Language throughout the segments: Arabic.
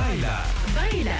بايلة.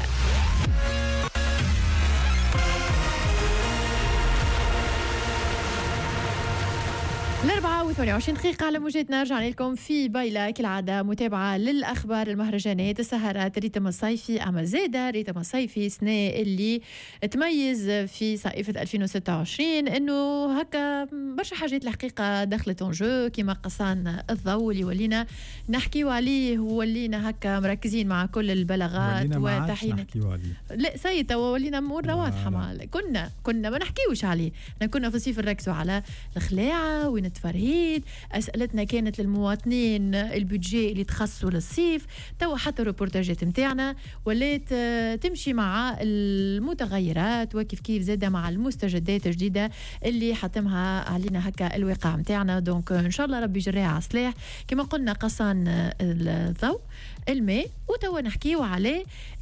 الأربعة و28 دقيقة على موجتنا. رجعنا لكم في بايلة كالعادة، متابعة للأخبار، المهرجانات، السهرات، الريتم الصيفي. أما زادة الريتم الصيفي السنة اللي تميز في صيفة 2026 إنه هكا برشا حاجات الحقيقة دخلت جو، كما قصان الضوء اللي ولينا نحكيو عليه، ولينا هكا مركزين مع كل البلاغات وتحيين. لا سيدة ولينا مرة واضحة معنا. كنا ما نحكيوش عليه، كنا في الصيف نركزوا على الخلاعة ونتفرهيد. أسئلتنا كانت للمواطنين البودجي اللي تخصوا للصيف. توا حتى الروبورتاجات متاعنا ولات تمشي مع المتغيرات وكيف كيف زادة مع المستجدات الجديدة اللي حتمها علينا هكا الواقع متاعنا. دونك إن شاء الله ربي يجريها على صلاح. كما قلنا قصان الضوء، الماء، وتوا نحكيو على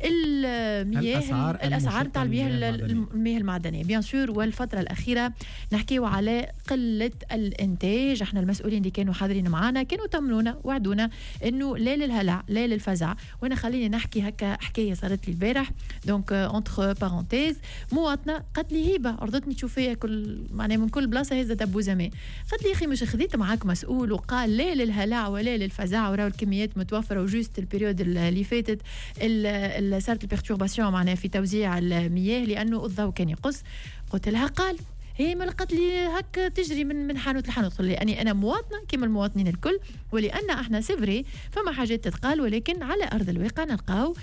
المياه، الأسعار تاع المياه المعدنية بيان سور. والفترة الأخيرة نحكيو على قلة الإنتاج. احنا المسؤولين اللي كانوا حاضرين معنا كانوا طمنونا وعدونا إنه لا للهلع لا للفزع. وأنا خليني نحكي هكا حكاية صارت لي البارح. دونك انتر بارونتيز، مواطنة قالت لي هبة عرضتني تشوفيها كل معناها من كل بلاصة هزة أبو زمان. قالت لي أخي مش خذيت معاك مسؤول وقال لا للهلع ولا للفزع، وراو الكميات متوفرة وجوست البريود اللي فاتت صارت البيرتورباسيون معناها في توزيع المياه لأنه الضوء كان يقص. قلت لها قال هي ما لقت لي هك تجري من حانوت لحانوت. قلت لي أنا مواطنة كما المواطنين الكل، ولأن احنا سيفري فما حاجات تتقال، ولكن على أرض الواقع نلقاو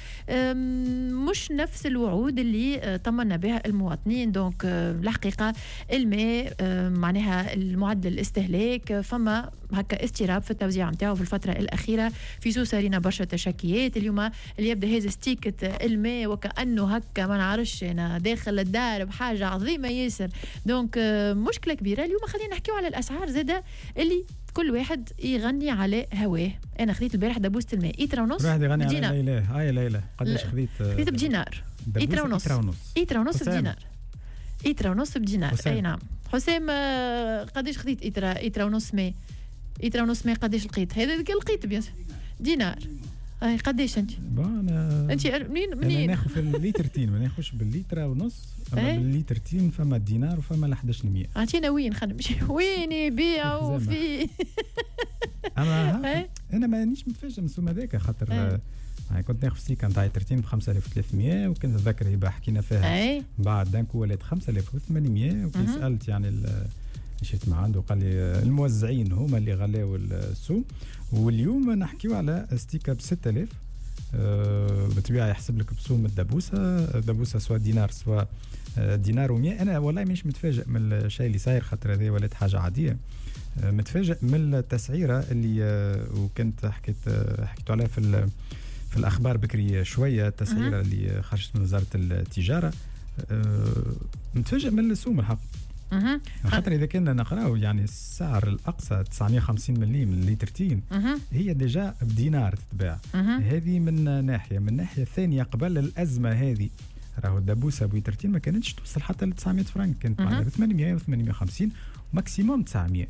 مش نفس الوعود اللي طمنا بها المواطنين. دونك الحقيقة الماء معناها المعدل الاستهلاك فما هكا استراب في التوزيع متاعه في الفترة الأخيرة. في سوسة رينا برشا تشكيات اليوم اللي يبدأ هذا ستيكة الماء وكأنه هكا ما نعرفش أنا داخل الدار بحاجة عظيمة ياسر. دونك مشكلة كبيرة. اليوم خلينا نحكيو على الأسعار زادة اللي كل واحد يغني على هواه. أنا خذيت البارح دبوسة الماء إيترا ونص بدينار. ليلى قداش خذيت بدينار. إيترا ونص بدينار. إيترا ونص بدينار. أي نعم. حسام قداش خذيت إيترا ونص ماء؟ إيترا ونص ماء قداش لقيت؟ هذا لقيت بيان دينار. أي قداش أنت؟ أنت منين؟ ناخذ في الليترتين، ما ناخذش بالليترا ونص. بالليترتين فما دينار وفما 1100. أعطينا وين خلينا نمشي وين يبيعوا في. أنا مانيش متفاجئ من السوم هذاك خاطر كنت ناخذ سيكا نتاع ترتين ب 5300 وكنت نتذكر هبه حكينا فيها. بعد دانكو ولات 5800 وكي سالت يعني مشيت مع عنده قال لي الموزعين هما اللي غلاو السوم. واليوم نحكيو على ستيكا ب 6000 بالطبيعه يحسب لك بسوم الدبوسه سواء دينار سواء دينار و100. انا والله مش متفاجئ من الشيء اللي صاير خاطر هذه ولات حاجه عاديه. متفاجئ من التسعيره اللي وكنت حكيت عليها في الاخبار بكري شويه. التسعيره اللي خرجت من وزاره التجاره. متفاجئ من السوم الحق. خاطر إذا كنا نقرأه يعني السعر الأقصى 950 ملي من الليترتين هي ديجا بدينار تتباع. هذه من ناحية ثانية قبل الأزمة هذه راهو الدبوسة بليترتين ما كانتش توصل حتى ل 900 فرنك، كانت معنا ب 800 و 850 وماكسيموم 900.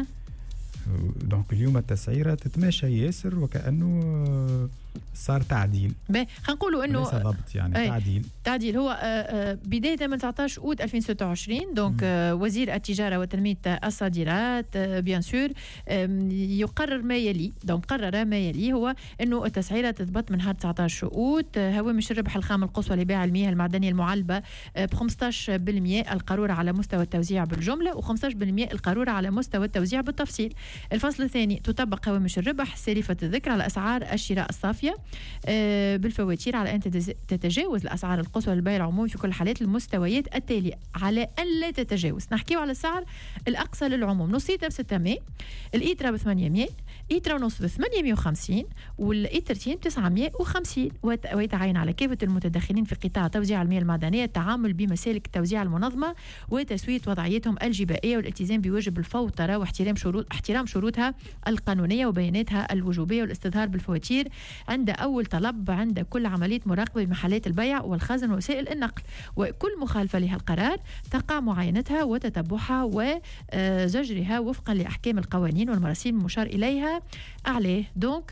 دونك اليوم التسعيرة تتماشى ياسر وكأنه صار تعديل. خلينا نقولوا انه ليس ضبط يعني تعديل هو بدايه من 19 اوت 2026. دونك وزير التجاره وتنميه الصادرات بيان سور يقرر ما يلي. دونك قرر ما يلي هو انه التسعيره تثبت من نهار 19 اوت. هوامش الربح الخام القصوى لبيع المياه المعدنيه المعلبه ب 15% القاروره على مستوى التوزيع بالجمله و15% القاروره على مستوى التوزيع بالتفصيل. الفصل الثاني تطبق هوامش الربح سالفه الذكر على اسعار الشراء الصافيه بالفواتير على أن تتجاوز الأسعار القصوى للبيع العمومي في كل حالات المستويات التالية على أن لا تتجاوز. نحكيو على السعر الأقصى للعموم. نص لتر ب 600، الإيترا ب 800، إيترا ونص ب 850 والإيترتين ب 950. ويتعين على كافة المتدخلين في قطاع توزيع المياه المعدنية التعامل بمسالك التوزيع المنظمة وتسوية وضعيتهم الجبائية والالتزام بواجب الفوترة واحترام شروطها القانونية وبياناتها الوجوبية والاستظهار بالفواتير عند أول طلب عند كل عملية مراقبة بمحلات البيع والخزن ووسائل النقل. وكل مخالفة لها القرار تقع معاينتها وتتبعها وزجرها وفقا لأحكام القوانين والمراسيم المشار إليها عليه. دونك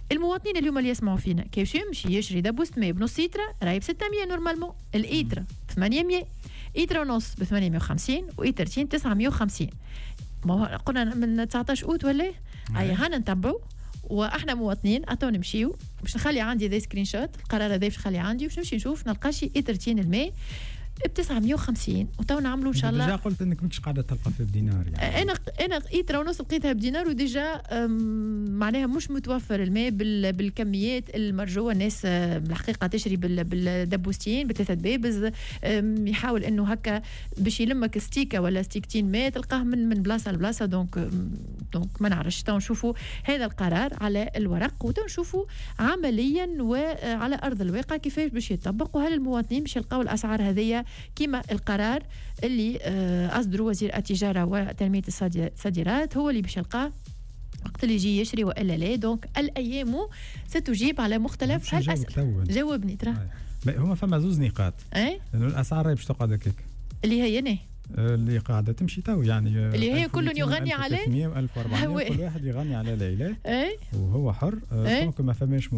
المواطنين اليوم اللي يسمعوا فينا كيفاش يمشي يشري دبوس ماء بنص لتر راهي ب 600 نورمالمون، الايتر ب 800، ايتر ونص ب 850 وايترتين 950. ما قلنا من 19 اوت ولا هيا هانا نتبعوا واحنا مواطنين اتو نمشيو باش نخلي عندي ذي سكرين شوت القرار هذا باش نخلي عندي باش نمشي نشوف نلقى شي ايترتين الماء ب 950 وتو نعملوا ان شاء الله. ديجا قلت انك ماكش قاعده تلقى فيه بدينار يعني. انا ايترا ونص لقيتها بدينار وديجا معناها مش متوفر الماء بالكميات المرجوه. الناس بالحقيقه تشري بالدبوستين بثلاثه بيبز يحاول انه هكا باش يلمك ستيكه ولا ستيكتين ماء تلقاه من بلاصه لبلاصه. دونك ما نعرفش تو نشوفوا هذا القرار على الورق وتنشوفوا عمليا وعلى ارض الواقع كيفاش باش يطبق وهل المواطنين باش يلقاو الاسعار هذه كما القرار اللي أصدروا وزير التجارة وتنمية الصادرات هو اللي باش يلقاه وقت اللي يجي يشري وإلا لا. دونك الأيام ستجيب على مختلف هالأسئلة. جاوبني ترى. هما فما زوز نقاط. أي؟ لأنه الأسعار راهي باش تقعد هكاك. اللي هي نه؟ اللي قاعدة تمشي تو يعني اللي هي كل يغني عليه 1400 كل واحد يغني على ليلة وهو حر. دونك ما فماش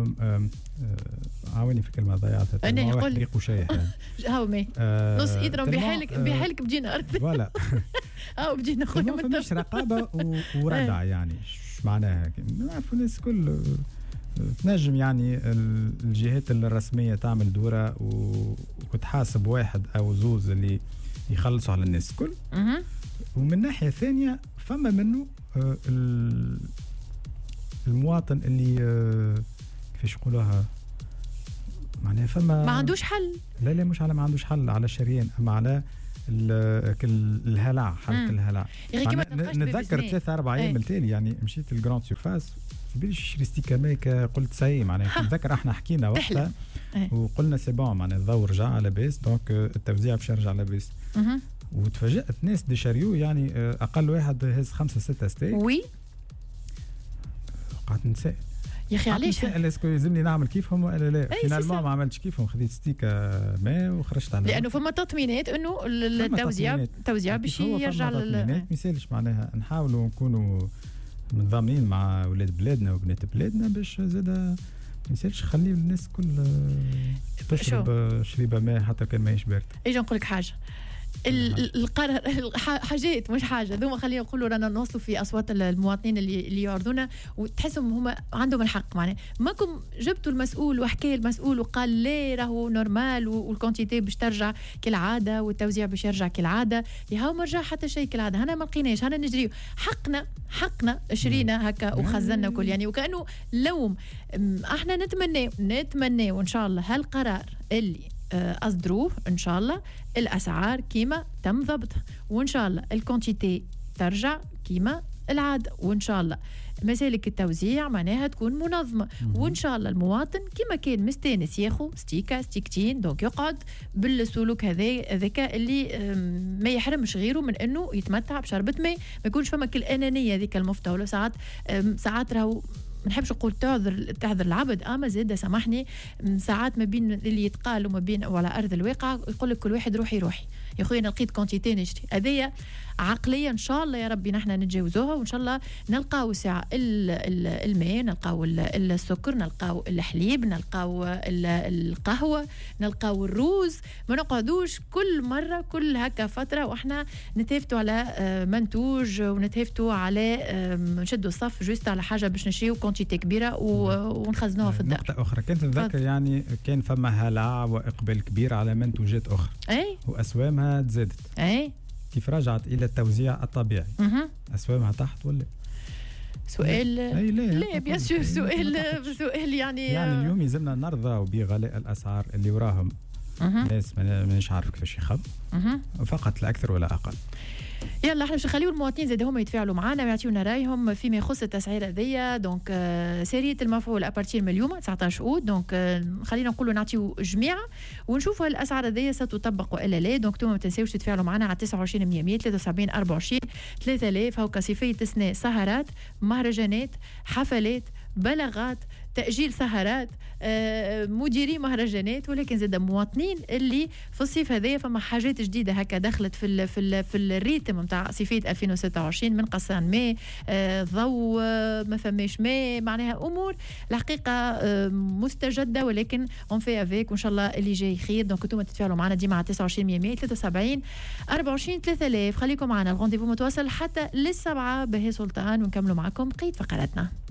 عاوني في كلمة ضيعتها. أنا نقول لك وشايح هاو مي نص إيدرا بحالك بدينار فوالا أو بدينا خويا ما فماش رقابة وردع يعني اش معناها نعرفوا الناس كل تنجم يعني الجهات الرسمية تعمل دورة وتحاسب واحد أو زوز اللي يخلصوا على الناس الكل. ومن ناحية ثانية فما منه المواطن اللي كيفاش يقولوها معناها فما ما عندوش حل. لا مش على ما عندوش حل على الشريان اما على الهلع حالة الهلع. نتذكر 3-4 ايام التالي يعني مشيت الجراند سيرفاس بديش نشري ستيكا ميك قلت ساي معناها نتذكر احنا حكينا وقتها وقلنا سي بون معناها الضوء رجع على بيس دونك التوزيع باش يرجع على بيس. وتفاجأت ناس دي شاريو يعني اقل واحد هز 5-6 ستيك. وي قعدت نسأل يا اخي علاش اسكو يلزمني نعمل كيفهم ولا لا. فينالمون ما عملتش كيفهم خذيت ستيكا ماء وخرجت على لانه فما تطمينات انه التوزيع باش يرجع ما يسالش معناها نحاولوا نكونوا منظمين مع ولاد بلادنا وبنات بلادنا باش زاده ما يسالش خلي الناس كل تشرب شريبه ماء حتى كان ماهيش بارد. اجي نقول لك حاجه القرار حاجات مش حاجه ذوما خلينا نقولوا رانا نوصلوا في اصوات المواطنين اللي يعرضونا وتحسهم هما عندهم الحق. معناها ماكم جبتوا المسؤول وحكى المسؤول وقال لا راهو نورمال والكونتيتي باش ترجع كالعاده والتوزيع باش يرجع كالعاده. يا ما رجع حتى شيء كالعاده. هنا ما لقيناش هنا نجريو حقنا شرينا هكا وخزنا وكل يعني وكانه لوم. احنا نتمنى وان شاء الله هالقرار اللي أصدروه إن شاء الله الأسعار كيما تم ضبطها وإن شاء الله الكونتيتي ترجع كيما العادة وإن شاء الله مسالك التوزيع معناها تكون منظمة وإن شاء الله المواطن كيما كان مستانس ياخو ستيكا ستيكتين دونك يقعد بالسلوك هذاك اللي ما يحرمش غيره من إنه يتمتع بشربة ماء. ما يكونش فما كل أنانية ذيك المفتولة. ساعات راهو ما نحبش نقول تعذر العبد اما زاده سامحني ساعات ما بين اللي يتقال وما بين وعلى ارض الواقع يقول لك كل واحد روحي يا خويا انا لقيت كونتيتي نشري. هذه عقليه ان شاء الله يا ربي نحن نتجاوزوها وان شاء الله نلقاو ساعه الماء نلقاو السكر نلقاو الحليب نلقاو القهوه نلقاو الروز. ما نقعدوش كل مره كل هكا فتره واحنا نتهافتوا على منتوج ونتهافتوا على نشدوا الصف جوست على حاجه باش نشريو كونتيتي كبيره ونخزنوها في الدار. نقطه اخرى كنت نتذكر يعني كان فما هلع واقبال كبير على منتوجات اخرى واسوامها تزادت. كيف رجعت الى التوزيع الطبيعي اسوامها تحت ولا سؤال؟ لا بيان سور سؤال يعني اليوم يلزمنا نرضى بغلاء الاسعار اللي وراهم ناس مانيش عارف كيفاش يخب فقط لا اكثر ولا اقل. يلا احنا باش نخليو المواطنين زاد هما يتفاعلوا معنا ويعطيونا رايهم فيما يخص التسعيره هذيا. دونك سيريه المفعول ابارتير من اليوم 19 اوت دونك خلينا نقولوا نعطيو جميعه ونشوفوا الاسعار هذيا ستطبق والا لا. دونك انتم ما تنساوش تتفاعلوا معنا على 29 100 73 24 3000 هاو كصيفيه سنه سهرات مهرجانات حفلات بلاغات، تأجيل سهرات، مديري مهرجانات، ولكن زاد مواطنين اللي في الصيف هذايا فما حاجات جديده هكا دخلت في الريتم نتاع صيفيه 2026 من قصان ماء، ضوء، ما فماش ماء، معناها امور الحقيقه مستجده، ولكن اون في افيك وان شاء الله اللي جاي خير. دونك انتم تتفاعلوا معنا ديما على 29 173 24 3000. خليكم معنا، الرونديفو متواصل حتى للسبعه. بهي سلطان ونكملوا معكم بقيه فقراتنا.